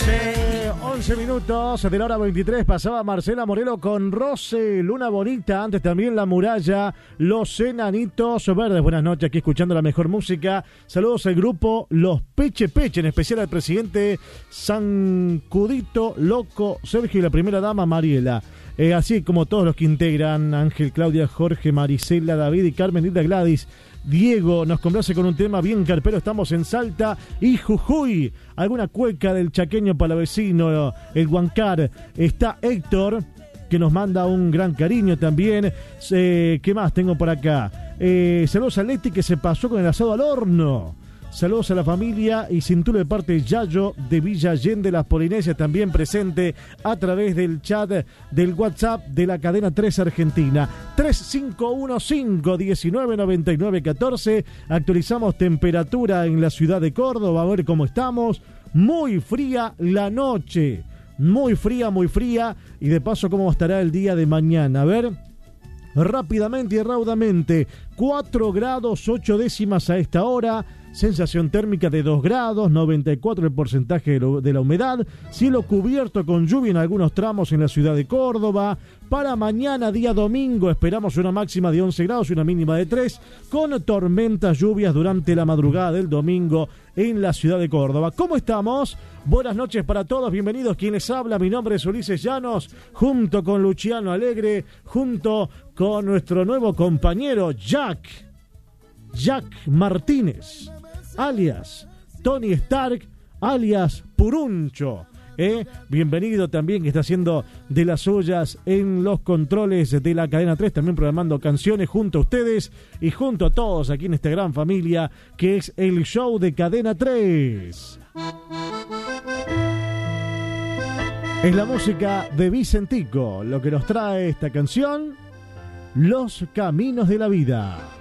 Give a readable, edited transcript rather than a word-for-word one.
11 minutos de la hora 23 pasaba Marcela Morelo con Rose, Luna Bonita, antes también La Muralla, Los Enanitos Verdes. Buenas noches, aquí escuchando la mejor música. Saludos al grupo Los Peche Peche, en especial al presidente Sancudito Loco, Sergio y la primera dama Mariela. Así como todos los que integran, Ángel, Claudia, Jorge, Marisela, David y Carmen, Linda, Gladys. Diego nos complace con un tema bien carpero. Estamos en Salta y Jujuy. Alguna cueca del chaqueño palavecino, el Huancar. Está Héctor, que nos manda un gran cariño también. ¿Qué más tengo por acá? Saludos a Leti, que se pasó con el asado al horno. Saludos a la familia y cintura de parte de Yayo de Villa Allende, las Polinesias, también presente a través del chat del WhatsApp de la cadena 3 Argentina. 3515-199914. Actualizamos temperatura en la ciudad de Córdoba, a ver cómo estamos. Muy fría la noche, muy fría, y de paso cómo estará el día de mañana. A ver, rápidamente y raudamente, 4 grados 8 décimas a esta hora. Sensación térmica de 2 grados, 94 el porcentaje de la humedad, cielo cubierto con lluvia en algunos tramos en la ciudad de Córdoba. Para mañana, día domingo, esperamos una máxima de 11 grados y una mínima de 3, con tormentas, lluvias durante la madrugada del domingo en la ciudad de Córdoba. ¿Cómo estamos? Buenas noches para todos, bienvenidos. Quien les habla, mi nombre es Ulises Llanos, junto con Luciano Alegre, junto con nuestro nuevo compañero Jack Martínez, alias Tony Stark, alias Puruncho. Bienvenido también, que está haciendo de las suyas en los controles de la cadena 3, también programando canciones junto a ustedes y junto a todos aquí en esta gran familia que es el show de cadena 3. Es la música de Vicentico lo que nos trae esta canción, Los Caminos de la Vida.